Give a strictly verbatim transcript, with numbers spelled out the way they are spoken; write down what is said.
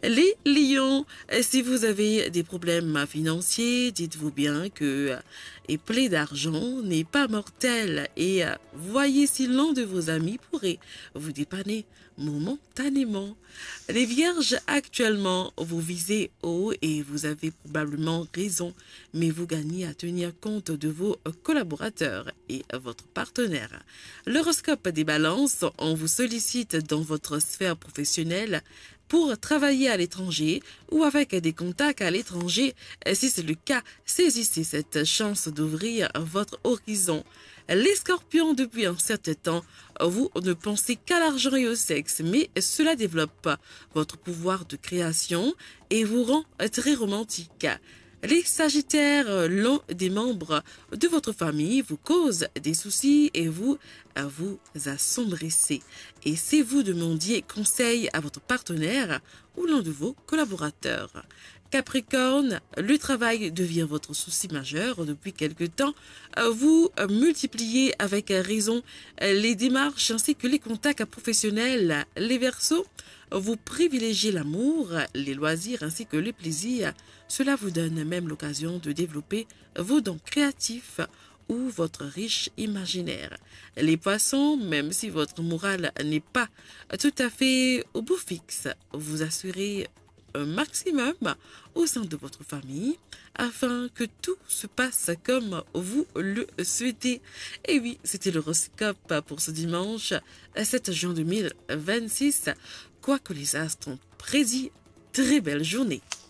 Les lions, si vous avez des problèmes financiers, dites-vous bien que et plaie d'argent n'est pas mortel et voyez si l'un de vos amis pourrait vous dépanner momentanément. Les vierges, actuellement, vous visez haut et vous avez probablement raison, mais vous gagnez à tenir compte de vos collaborateurs et votre partenaire. L'horoscope des balances, on vous sollicite dans votre sphère professionnelle pour travailler à l'étranger ou avec des contacts à l'étranger. Si c'est le cas, saisissez cette chance d'ouvrir votre horizon. Les scorpions, depuis un certain temps, vous ne pensez qu'à l'argent et au sexe, mais cela développe votre pouvoir de création et vous rend très romantique. Les sagittaires, l'un des membres de votre famille vous cause des soucis et vous vous assombrissez. Et si vous demandiez conseil à votre partenaire ou l'un de vos collaborateurs. Capricorne, le travail devient votre souci majeur depuis quelque temps. Vous multipliez avec raison les démarches ainsi que les contacts professionnels. Les Verseaux, vous privilégiez l'amour, les loisirs ainsi que les plaisirs. Cela vous donne même l'occasion de développer vos dons créatifs ou votre riche imaginaire. Les Poissons, même si votre morale n'est pas tout à fait au beau fixe, vous assurez un maximum au sein de votre famille afin que tout se passe comme vous le souhaitez. Et oui, c'était l'horoscope pour ce dimanche sept juin deux mille vingt-six. Quoi que les astres ont prédit, très belle journée.